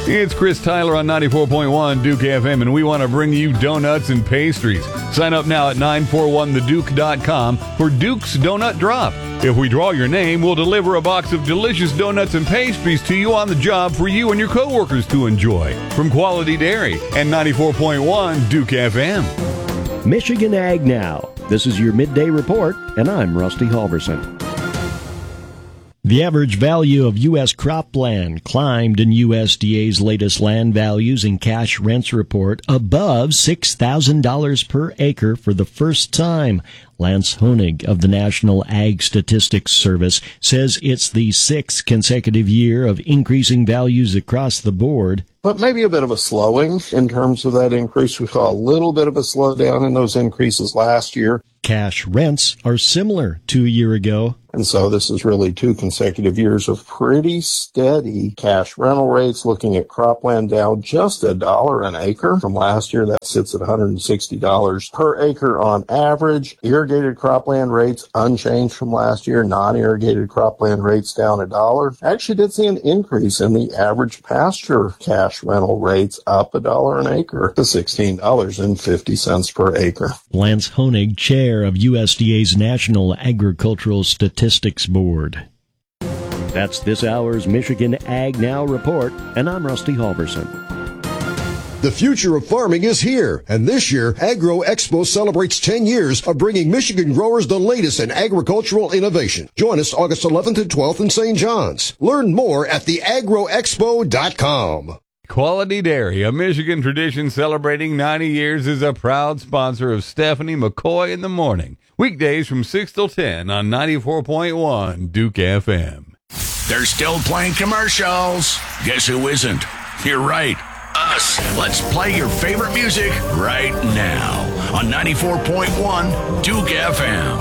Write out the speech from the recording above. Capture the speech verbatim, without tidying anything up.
It's Chris Tyler on ninety-four point one Duke F M, and we want to bring you donuts and pastries. Sign up now at nine four one the duke dot com for Duke's Donut Drop. If we draw your name, we'll deliver a box of delicious donuts and pastries to you on the job for you and your coworkers to enjoy. From Quality Dairy and ninety-four point one Duke F M. Michigan Ag Now. This is your midday report, and I'm Rusty Halverson. The average value of U S cropland climbed in U S D A's latest land values and cash rents report above six thousand dollars per acre for the first time. Lance Honig of the National Ag Statistics Service says it's the sixth consecutive year of increasing values across the board. But maybe a bit of a slowing in terms of that increase. We saw a little bit of a slowdown in those increases last year. Cash rents are similar to a year ago. And so this is really two consecutive years of pretty steady cash rental rates. Looking at cropland down just a dollar an acre from last year. That sits at one hundred sixty dollars per acre on average. Irrigated cropland rates unchanged from last year. Non-irrigated cropland rates down a dollar. Actually did see an increase in the average pasture cash rental rates, up a dollar an acre to sixteen dollars and fifty cents per acre. Lance Honig, chair of U S D A's National Agricultural Statistics Board. That's this hour's Michigan Ag Now report, and I'm Rusty Halverson. The future of farming is here, and this year, Agro Expo celebrates ten years of bringing Michigan growers the latest in agricultural innovation. Join us August eleventh and twelfth in Saint John's. Learn more at the agro expo dot com. Quality Dairy, a Michigan tradition celebrating ninety years, is a proud sponsor of Stephanie McCoy in the Morning. Weekdays from six till ten on ninety-four point one Duke F M. They're still playing commercials. Guess who isn't? You're right. Us. Let's play your favorite music right now on ninety-four point one Duke F M.